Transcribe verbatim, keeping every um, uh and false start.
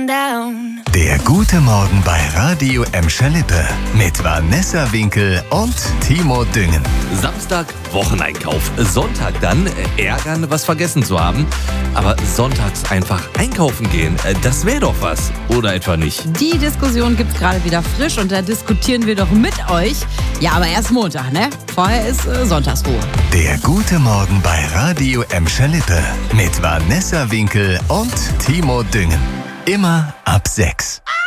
down. Der gute Morgen bei Radio Emscher Lippe mit Vanessa Winkel und Timo Düngen. Samstag Wocheneinkauf, Sonntag dann äh, ärgern, was vergessen zu haben. Aber sonntags einfach einkaufen gehen, äh, das wäre doch was, oder etwa nicht? Die Diskussion gibt's gerade wieder frisch und da diskutieren wir doch mit euch. Ja, aber erst Montag, ne? Vorher ist äh, Sonntagsruhe. Der gute Morgen bei Radio Emscher Lippe mit Vanessa Winkel und Timo Düngen. Immer ab sechs.